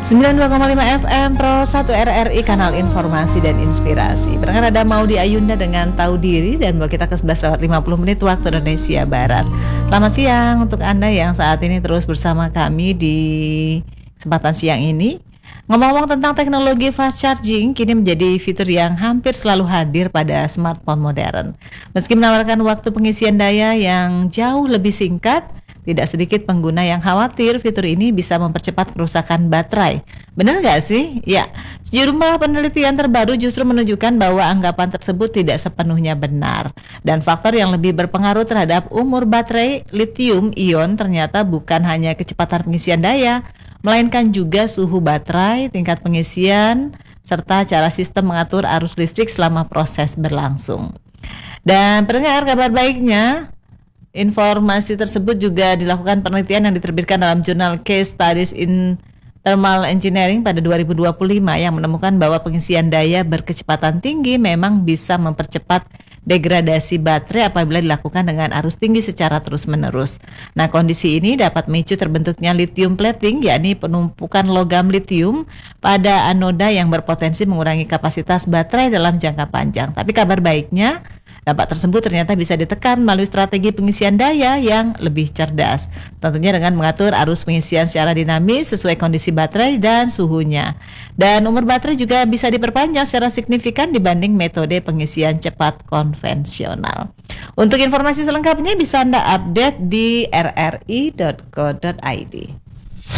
92,5 FM Pro 1 RRI, kanal informasi dan inspirasi. Berdengar ada Maudy Ayunda dengan Tahu Diri, dan bawa kita ke 11:50 waktu Indonesia Barat. Selamat siang untuk Anda yang saat ini terus bersama kami di kesempatan siang ini. Ngomong-ngomong tentang teknologi fast charging, kini menjadi fitur yang hampir selalu hadir pada smartphone modern. Meski menawarkan waktu pengisian daya yang jauh lebih singkat, tidak sedikit pengguna yang khawatir fitur ini bisa mempercepat kerusakan baterai. Benar nggak sih? Ya, sejumlah penelitian terbaru justru menunjukkan bahwa anggapan tersebut tidak sepenuhnya benar. Dan faktor yang lebih berpengaruh terhadap umur baterai lithium-ion ternyata bukan hanya kecepatan pengisian daya, melainkan juga suhu baterai, tingkat pengisian, serta cara sistem mengatur arus listrik selama proses berlangsung. Dan pendengar, kabar baiknya, informasi tersebut juga dilakukan penelitian yang diterbitkan dalam jurnal Case Studies in Thermal Engineering pada 2025 yang menemukan bahwa pengisian daya berkecepatan tinggi memang bisa mempercepat degradasi baterai apabila dilakukan dengan arus tinggi secara terus-menerus. Nah, kondisi ini dapat memicu terbentuknya lithium plating, yakni penumpukan logam lithium pada anoda yang berpotensi mengurangi kapasitas baterai dalam jangka panjang. Tapi kabar baiknya, dampak tersebut ternyata bisa ditekan melalui strategi pengisian daya yang lebih cerdas. Tentunya dengan mengatur arus pengisian secara dinamis sesuai kondisi baterai dan suhunya. Dan umur baterai juga bisa diperpanjang secara signifikan dibanding metode pengisian cepat konvensional. Untuk informasi selengkapnya bisa Anda update di rri.co.id.